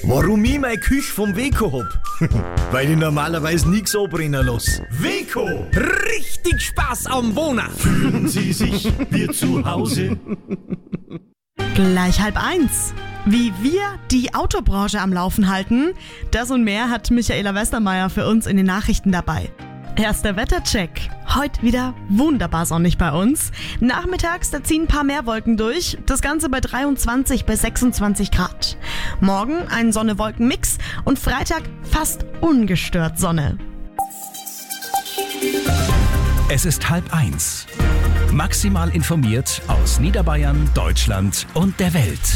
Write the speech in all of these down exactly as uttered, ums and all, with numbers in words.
Warum ich meine Küche vom Weco hab? Weil ich normalerweise nichts anbrennen lasse. Weco! Richtig Spaß am Wohnen! Fühlen Sie sich wie zu Hause? Gleich halb eins. Wie wir die Autobranche am Laufen halten, das und mehr hat Michaela Westermeier für uns in den Nachrichten dabei. Erster Wettercheck. Heute wieder wunderbar sonnig bei uns. Nachmittags, da ziehen ein paar mehr Wolken durch. Das Ganze bei dreiundzwanzig bis sechsundzwanzig Grad. Morgen ein Sonne-Wolken-Mix und Freitag fast ungestört Sonne. Es ist halb eins. Maximal informiert aus Niederbayern, Deutschland und der Welt.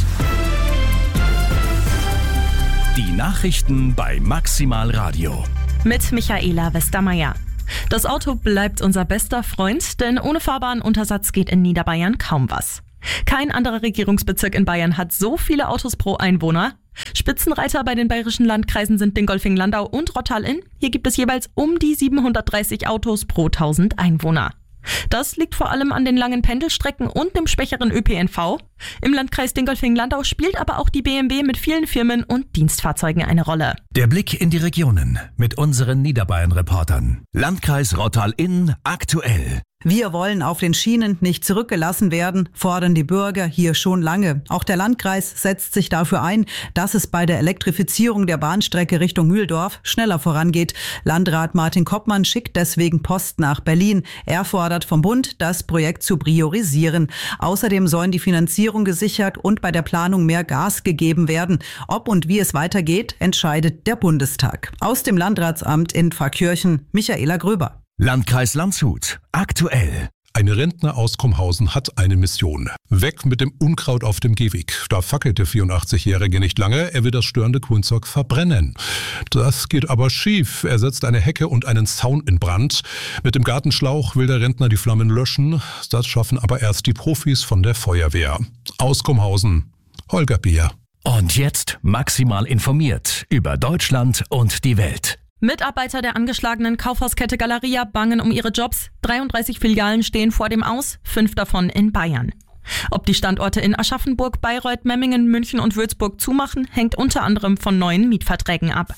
Die Nachrichten bei Maximal Radio. Mit Michaela Westermeier. Das Auto bleibt unser bester Freund, denn ohne Fahrbahnuntersatz geht in Niederbayern kaum was. Kein anderer Regierungsbezirk in Bayern hat so viele Autos pro Einwohner. Spitzenreiter bei den bayerischen Landkreisen sind Dingolfing-Landau und Rottal-Inn. Hier gibt es jeweils um die siebenhundertdreißig Autos pro tausend Einwohner. Das liegt vor allem an den langen Pendelstrecken und dem schwächeren Ö P N V. Im Landkreis Dingolfing-Landau spielt aber auch die B M W mit vielen Firmen und Dienstfahrzeugen eine Rolle. Der Blick in die Regionen mit unseren Niederbayern-Reportern. Landkreis Rottal-Inn aktuell. Wir wollen auf den Schienen nicht zurückgelassen werden, fordern die Bürger hier schon lange. Auch der Landkreis setzt sich dafür ein, dass es bei der Elektrifizierung der Bahnstrecke Richtung Mühldorf schneller vorangeht. Landrat Martin Koppmann schickt deswegen Post nach Berlin. Er fordert vom Bund, das Projekt zu priorisieren. Außerdem sollen die Finanzierung gesichert und bei der Planung mehr Gas gegeben werden. Ob und wie es weitergeht, entscheidet der Bundestag. Aus dem Landratsamt in Pfarrkirchen, Michaela Gröber. Landkreis Landshut aktuell. Ein Rentner aus Komhausen hat eine Mission. Weg mit dem Unkraut auf dem Gehweg. Da fackelt der vierundachtzigjährige nicht lange. Er will das störende Grünzeug verbrennen. Das geht aber schief. Er setzt eine Hecke und einen Zaun in Brand. Mit dem Gartenschlauch will der Rentner die Flammen löschen. Das schaffen aber erst die Profis von der Feuerwehr. Aus Komhausen, Holger Beer. Und jetzt maximal informiert über Deutschland und die Welt. Mitarbeiter der angeschlagenen Kaufhauskette Galeria bangen um ihre Jobs. dreiunddreißig Filialen stehen vor dem Aus, fünf davon in Bayern. Ob die Standorte in Aschaffenburg, Bayreuth, Memmingen, München und Würzburg zumachen, hängt unter anderem von neuen Mietverträgen ab.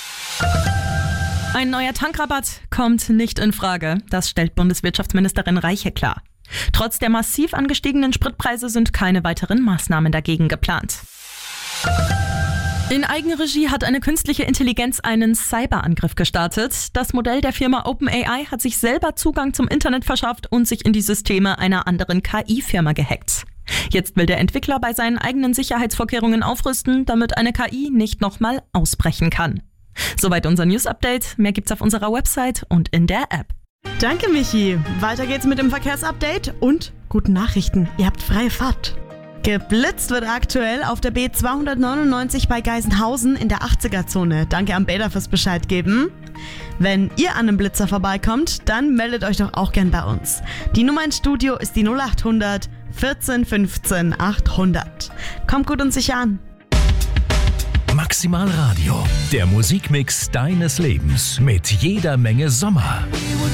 Ein neuer Tankrabatt kommt nicht in Frage. Das stellt Bundeswirtschaftsministerin Reiche klar. Trotz der massiv angestiegenen Spritpreise sind keine weiteren Maßnahmen dagegen geplant. In Eigenregie hat eine künstliche Intelligenz einen Cyberangriff gestartet. Das Modell der Firma OpenAI hat sich selber Zugang zum Internet verschafft und sich in die Systeme einer anderen K I-Firma gehackt. Jetzt will der Entwickler bei seinen eigenen Sicherheitsvorkehrungen aufrüsten, damit eine K I nicht nochmal ausbrechen kann. Soweit unser News-Update. Mehr gibt's auf unserer Website und in der App. Danke, Michi. Weiter geht's mit dem Verkehrsupdate und guten Nachrichten. Ihr habt freie Fahrt. Geblitzt wird aktuell auf der B zweihundertneunundneunzig bei Geisenhausen in der achtziger-Zone. Danke am Bäder fürs Bescheid geben. Wenn ihr an einem Blitzer vorbeikommt, dann meldet euch doch auch gern bei uns. Die Nummer ins Studio ist die null achthundert vierzehn fünfzehn achthundert. Kommt gut und sicher an. Maximal Radio, der Musikmix deines Lebens mit jeder Menge Sommer.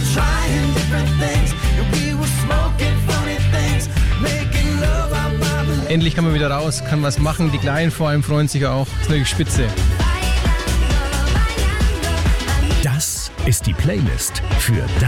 Endlich kann man wieder raus, kann was machen. Die Kleinen vor allem freuen sich auch. Das ist wirklich spitze. Das ist die Playlist für